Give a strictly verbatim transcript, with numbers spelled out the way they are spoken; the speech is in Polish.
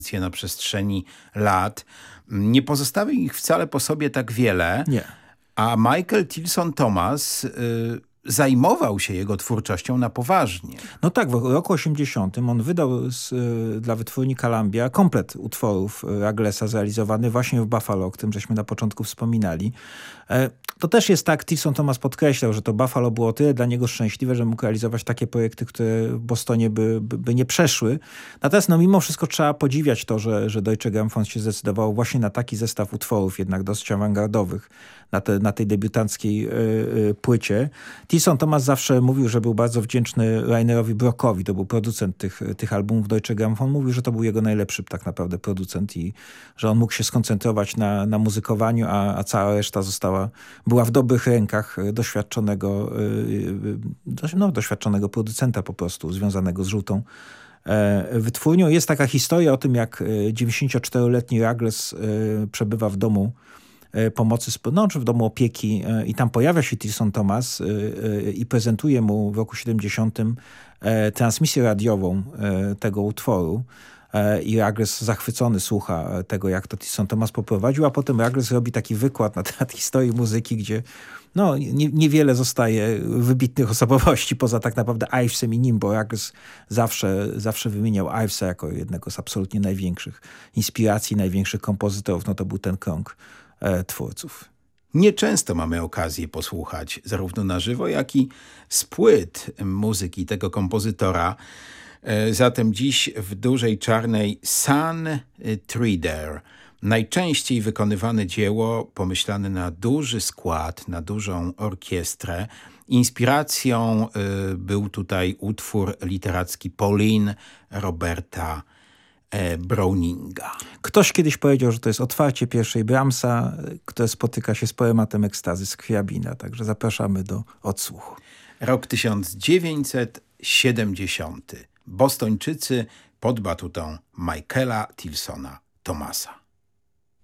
na przestrzeni lat. Nie pozostawił ich wcale po sobie tak wiele. Nie. A Michael Tilson Thomas y, zajmował się jego twórczością na poważnie. No tak, w roku osiemdziesiątym on wydał z, y, dla wytwórni Columbia komplet utworów Rugglesa zrealizowany właśnie w Buffalo, o którym żeśmy na początku wspominali. E, to też jest tak, Tilson Thomas podkreślał, że to Buffalo było tyle dla niego szczęśliwe, że mógł realizować takie projekty, które w Bostonie by, by, by nie przeszły. Natomiast no, mimo wszystko trzeba podziwiać to, że, że Deutsche Grammophon się zdecydowało właśnie na taki zestaw utworów, jednak dosyć awangardowych, na, te, na tej debiutanckiej y, y, płycie. Tilson Thomas zawsze mówił, że był bardzo wdzięczny Rainerowi Brockowi, to był producent tych, tych albumów Deutsche Grammophon. Mówił, że to był jego najlepszy tak naprawdę producent i że on mógł się skoncentrować na, na muzykowaniu, a, a cała reszta została, była w dobrych rękach doświadczonego, no, doświadczonego producenta po prostu, związanego z żółtą wytwórnią. Jest taka historia o tym, jak dziewięćdziesięcioczteroletni Ruggles przebywa w domu pomocy, no, czy w domu opieki i tam pojawia się Tilson Thomas i prezentuje mu w roku siedemdziesiątym transmisję radiową tego utworu. I Ruggles zachwycony słucha tego, jak to Tilson Thomas poprowadził, a potem Ruggles robi taki wykład na temat historii muzyki, gdzie no, nie, niewiele zostaje wybitnych osobowości, poza tak naprawdę Ivesem i nim, bo Ruggles zawsze, zawsze wymieniał Ivesa jako jednego z absolutnie największych inspiracji, największych kompozytorów. No to był ten krąg e, twórców. Nieczęsto mamy okazję posłuchać zarówno na żywo, jak i z płyt muzyki tego kompozytora. Zatem dziś w dużej czarnej Sun Trader. Najczęściej wykonywane dzieło pomyślane na duży skład, na dużą orkiestrę. Inspiracją y, był tutaj utwór literacki Pauline Roberta e, Browninga. Ktoś kiedyś powiedział, że to jest otwarcie pierwszej Brahmsa, które spotyka się z poematem ekstazy Scriabina. Także zapraszamy do odsłuchu. Rok tysiąc dziewięćset siedemdziesiąty. Bostończycy pod batutą Michaela Tilsona Thomasa.